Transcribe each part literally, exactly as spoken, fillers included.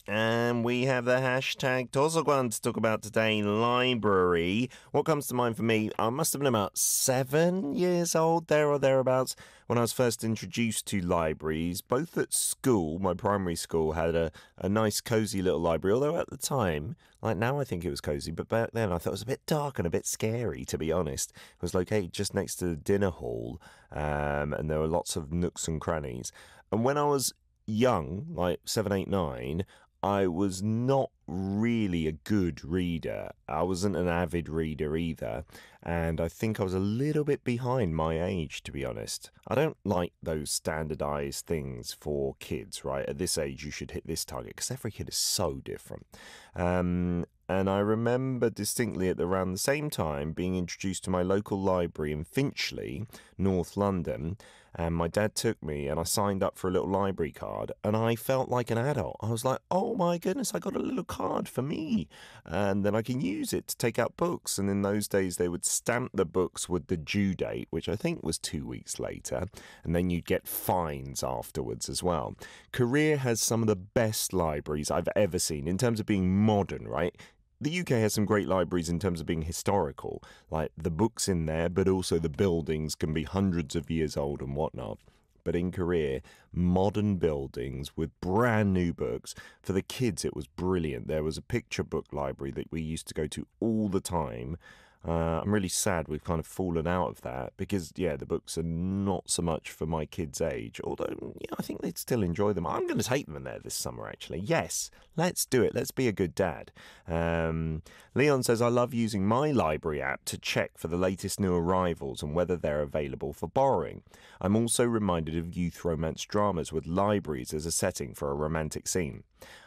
And we have the hashtag 도서관 to talk about today, library. What comes to mind for me, I must have been about seven years old, there or thereabouts, when I was first introduced to libraries. Both at school, my primary school had a, a nice cosy little library, although at the time, like now I think it was cosy, but back then I thought it was a bit dark and a bit scary, to be honest. It was located just next to the dinner hall, um, and there were lots of nooks and crannies. And when I was young, like seven, eight, nine, I was not really a good reader. I wasn't an avid reader either, and I think I was a little bit behind my age, to be honest. I don't like those standardized things for kids, right? At this age, you should hit this target, because every kid is so different. Um, and I remember distinctly at around the same time being introduced to my local library in Finchley, North London, and my dad took me and I signed up for a little library card, and I felt like an adult. I was like, oh my goodness, I got a little card for me, and then I can use it to take out books. And in those days they would stamp the books with the due date, which I think was two weeks later, and then you'd get fines afterwards as well. Korea has some of the best libraries I've ever seen in terms of being modern, right? The U K has some great libraries in terms of being historical, like the books in there, but also the buildings can be hundreds of years old and whatnot. But in Korea, modern buildings with brand new books. For the kids, it was brilliant. There was a picture book library that we used to go to all the time. Uh, I'm really sad we've kind of fallen out of that because, yeah, the books are not so much for my kids' age. Although, yeah, I think they'd still enjoy them. I'm going to take them there this summer, actually. Yes, let's do it. Let's be a good dad. Um, Leon says, I love using my library app to check for the latest new arrivals and whether they're available for borrowing. I'm also reminded of youth romance dramas with libraries as a setting for a romantic scene.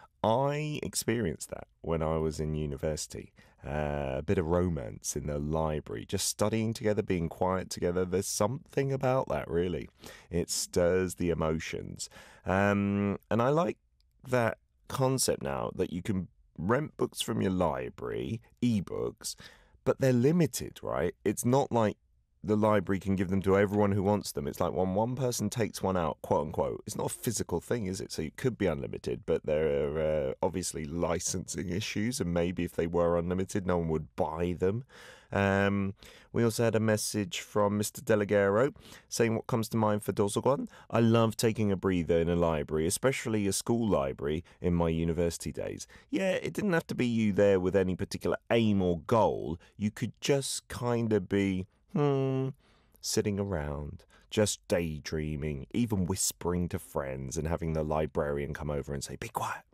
I experienced that when I was in university. Uh, a bit of romance in the library, just studying together, being quiet together. There's something about that, really. It stirs the emotions. Um, and I like that concept now that you can rent books from your library, ebooks, but they're limited, right? It's not like the library can give them to everyone who wants them. It's like when one person takes one out, quote unquote, it's not a physical thing, is it? So it could be unlimited, but there are uh, obviously licensing issues, and maybe if they were unlimited, no one would buy them. Um, we also had a message from Mister Delegero saying, what comes to mind for 도서관? I love taking a breather in a library, especially a school library in my university days. Yeah, it didn't have to be you there with any particular aim or goal. You could just kind of be Hmm, sitting around, just daydreaming, even whispering to friends and having the librarian come over and say, be quiet.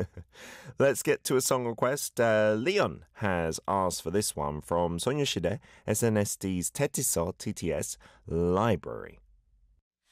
Let's get to a song request. Uh, Leon has asked for this one from 소녀시대 S N S D's 테티서 T T S Library.